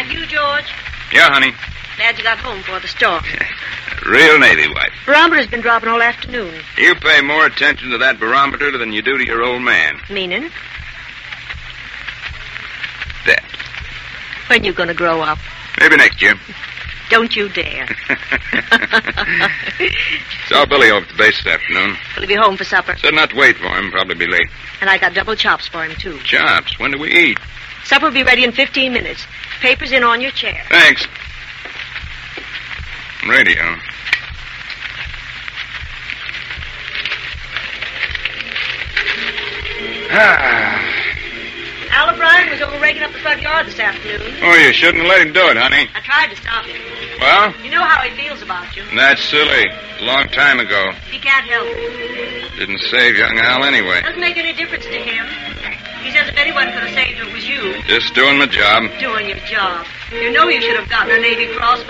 You, George? Yeah, honey. Glad you got home before the storm. Real Navy wife. Barometer's been dropping all afternoon. You pay more attention to that barometer than you do to your old man. Meaning? That. When you gonna grow up? Maybe next year. Don't you dare. Saw Billy over at the base this afternoon. Will he be home for supper? Said not to wait for him. Probably be late. And I got double chops for him, too. Chops? When do we eat? Supper will be ready in 15 minutes. Papers in on your chair. Thanks. Radio. Al O'Brien was over raking up the front yard this afternoon. Oh, you shouldn't have let him do it, honey. I tried to stop him. Well? You know how he feels about you. That's silly. A long time ago. He can't help it. Didn't save young Al anyway. Doesn't make any difference to him. He says if anyone could have saved her, it was you. Just doing my job. Doing your job. You know you should have gotten a Navy Cross